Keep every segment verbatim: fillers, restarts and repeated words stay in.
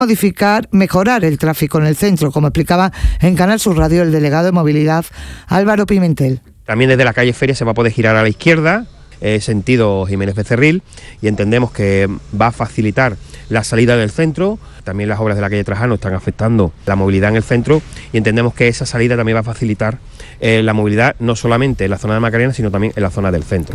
modificar, mejorar el tráfico en el centro, como explicaba en Canal Sur Radio el delegado de Movilidad, Álvaro Pimentel. También desde la calle Feria se va a poder girar a la izquierda, eh, sentido Jiménez Becerril, y entendemos que va a facilitar la salida del centro. También las obras de la calle Trajano están afectando la movilidad en el centro y entendemos que esa salida también va a facilitar eh, la movilidad no solamente en la zona de Macarena, sino también en la zona del centro.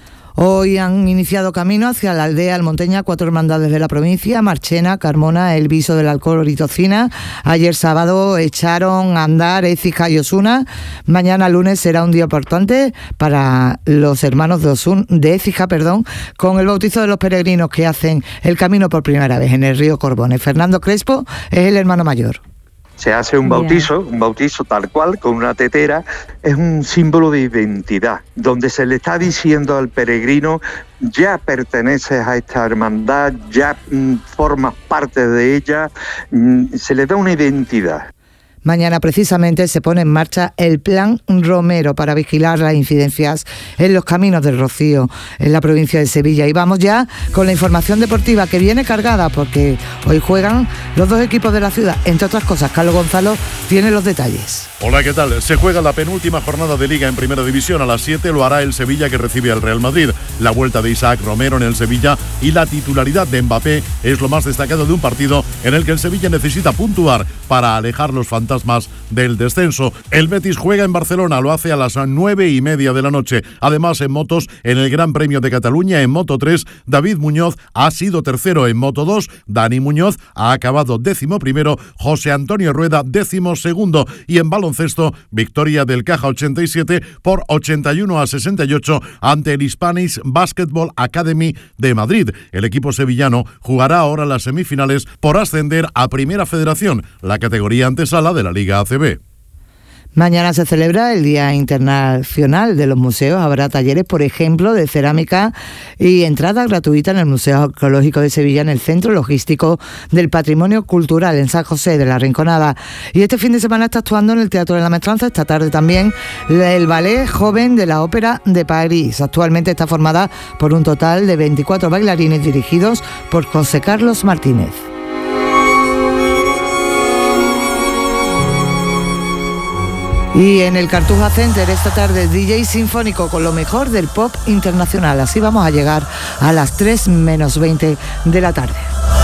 Hoy han iniciado camino hacia la aldea almonteña cuatro hermandades de la provincia: Marchena, Carmona, El Viso del Alcor y Tocina. Ayer sábado echaron a andar Écija y Osuna. Mañana lunes será un día importante para los hermanos de, Osun, de Écija, perdón, con el bautizo de los peregrinos que hacen el camino por primera vez en el río Corbones. Fernando Crespo es el hermano mayor. Se hace un bautizo, un bautizo tal cual, con una tetera, es un símbolo de identidad, donde se le está diciendo al peregrino: ya perteneces a esta hermandad, ya mm, formas parte de ella, mm, se le da una identidad. Mañana precisamente se pone en marcha el Plan Romero para vigilar las incidencias en los caminos del Rocío en la provincia de Sevilla. Y vamos ya con la información deportiva, que viene cargada porque hoy juegan los dos equipos de la ciudad. Entre otras cosas, Carlos Gonzalo tiene los detalles. Hola, ¿qué tal? Se juega la penúltima jornada de Liga en Primera División. A las siete lo hará el Sevilla, que recibe al Real Madrid. La vuelta de Isaac Romero en el Sevilla y la titularidad de Mbappé es lo más destacado de un partido en el que el Sevilla necesita puntuar para alejar los fantasmas del descenso. El Betis juega en Barcelona, lo hace a las nueve y media de la noche. Además, en motos, en el Gran Premio de Cataluña, en Moto tres, David Muñoz ha sido tercero. En Moto dos, Dani Muñoz ha acabado décimo primero, José Antonio Rueda décimo segundo. Y en baloncesto, victoria del Caja ochenta y siete por ochenta y uno a sesenta y ocho ante el Hispanics Basketball Academy de Madrid. El equipo sevillano jugará ahora las semifinales por ascender a Primera Federación, la categoría antesala de la Liga A C B. Mañana se celebra el Día Internacional de los Museos. Habrá talleres, por ejemplo, de cerámica y entrada gratuita en el Museo Arqueológico de Sevilla, en el Centro Logístico del Patrimonio Cultural, en San José de la Rinconada. Y este fin de semana está actuando en el Teatro de la Maestranza, esta tarde también, el Ballet Joven de la Ópera de París. Actualmente está formada por un total de veinticuatro bailarines dirigidos por José Carlos Martínez. Y en el Cartuja Center esta tarde, D J sinfónico con lo mejor del pop internacional. Así vamos a llegar a las tres menos veinte de la tarde.